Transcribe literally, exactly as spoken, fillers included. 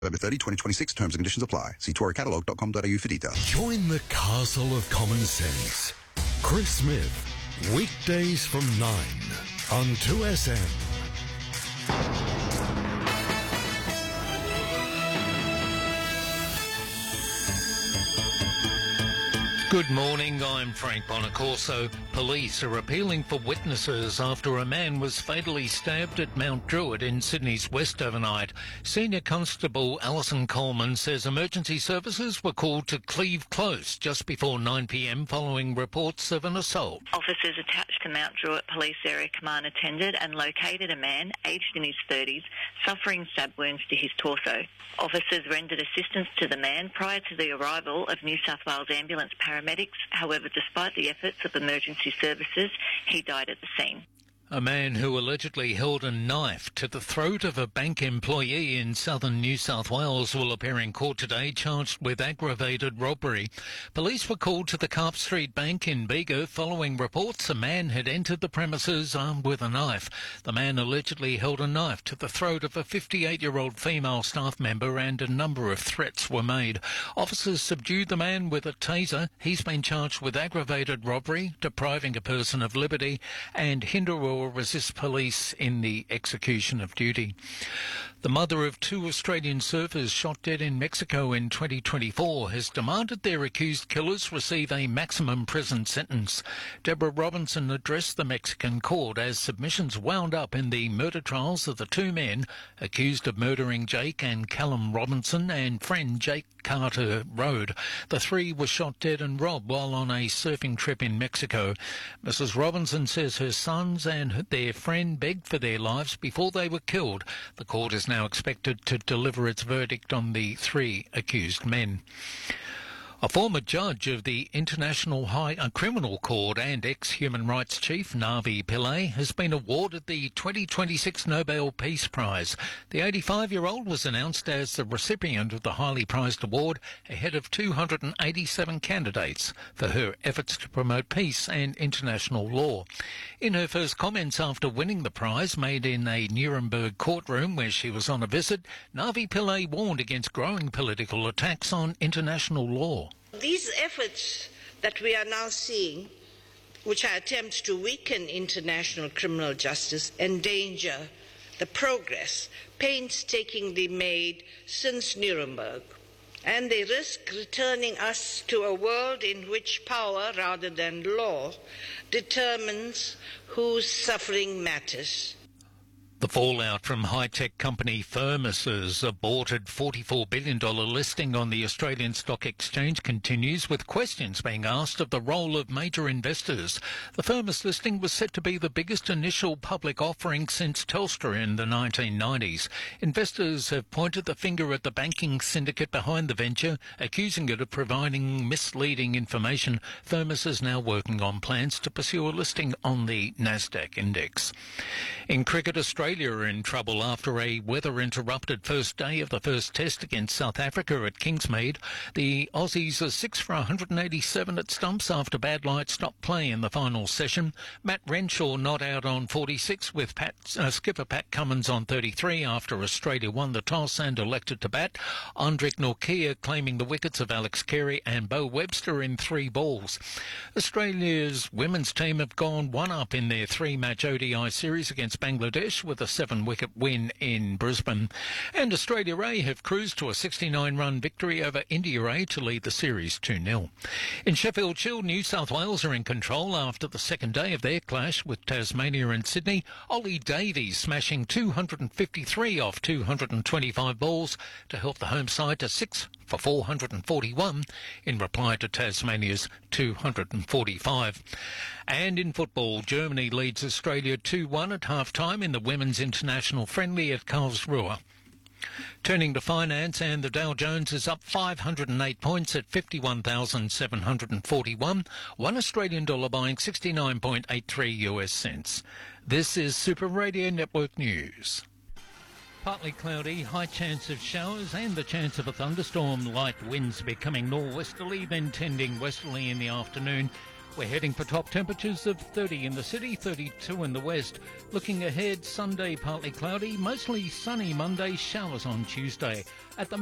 November thirtieth, twenty twenty-six. Terms and conditions apply. See tory catalogue dot com dot a u for details. Join the castle of common sense. Chris Smith, weekdays from nine on two S M. Good morning, I'm Frank Bonacorso. Police are appealing for witnesses after a man was fatally stabbed at Mount Druitt in Sydney's west overnight. Senior Constable Alison Coleman says emergency services were called to Cleve Close just before nine p m following reports of an assault. Officers attached to Mount Druitt Police Area Command attended and located a man aged in his thirties suffering stab wounds to his torso. Officers rendered assistance to the man prior to the arrival of New South Wales Ambulance paramedics. However, despite the efforts of emergency services, he died at the scene. A man who allegedly held a knife to the throat of a bank employee in southern New South Wales will appear in court today, charged with aggravated robbery. Police were called to the Carp Street Bank in Bega following reports a man had entered the premises armed with a knife. The man allegedly held a knife to the throat of a fifty-eight-year-old female staff member and a number of threats were made. Officers subdued the man with a taser. He's been charged with aggravated robbery, depriving a person of liberty, and hinder or resist police in the execution of duty. The mother of two Australian surfers shot dead in Mexico in twenty twenty-four has demanded their accused killers receive a maximum prison sentence. Deborah Robinson addressed the Mexican court as submissions wound up in the murder trials of the two men accused of murdering Jake and Callum Robinson and friend Jake Carter Road. The three were shot dead and robbed while on a surfing trip in Mexico. Missus Robinson says her sons and their friend begged for their lives before they were killed. The court is now expected to deliver its verdict on the three accused men. A former judge of the International High uh, Criminal Court and ex-human rights chief Navi Pillay has been awarded the twenty twenty-six Nobel Peace Prize. The eighty-five-year-old was announced as the recipient of the highly prized award ahead of two hundred eighty-seven candidates for her efforts to promote peace and international law. In her first comments after winning the prize, made in a Nuremberg courtroom where she was on a visit, Navi Pillay warned against growing political attacks on international law. These efforts that we are now seeing, which are attempts to weaken international criminal justice, endanger the progress painstakingly made since Nuremberg, and they risk returning us to a world in which power, rather than law, determines whose suffering matters. The fallout from high-tech company Firmus's aborted forty-four billion dollars listing on the Australian Stock Exchange continues, with questions being asked of the role of major investors. The Firmus listing was set to be the biggest initial public offering since Telstra in the nineteen nineties. Investors have pointed the finger at the banking syndicate behind the venture, accusing it of providing misleading information. Firmus is now working on plans to pursue a listing on the Nasdaq index. In cricket, Australia are in trouble after a weather-interrupted first day of the first test against South Africa at Kingsmead. The Aussies are six for one hundred eighty-seven at stumps after bad light stopped play in the final session. Matt Renshaw not out on forty-six with Pat, uh, skipper Pat Cummins on thirty-three after Australia won the toss and elected to bat. Andrick Nortje claiming the wickets of Alex Carey and Bo Webster in three balls. Australia's women's team have gone one up in their three-match O D I series against Bangladesh with a seven-wicket win in Brisbane. And Australia A have cruised to a sixty-nine run victory over India A to lead the series two nil. In Sheffield Shield, New South Wales are in control after the second day of their clash with Tasmania and Sydney. Ollie Davies smashing two hundred fifty-three off two hundred twenty-five balls to help the home side to six for four hundred forty-one in reply to Tasmania's two hundred forty-five. And in football, Germany leads Australia two one at half-time in the Women's International Friendly at Karlsruhe. Turning to finance, and the Dow Jones is up five hundred eight points at fifty-one thousand seven hundred forty-one, one Australian dollar buying sixty-nine point eight three U S cents. This is Super Radio Network News. Partly cloudy, high chance of showers and the chance of a thunderstorm. Light winds becoming northwesterly, then tending westerly in the afternoon. We're heading for top temperatures of thirty in the city, thirty-two in the west. Looking ahead, Sunday partly cloudy, mostly sunny Monday, showers on Tuesday. At the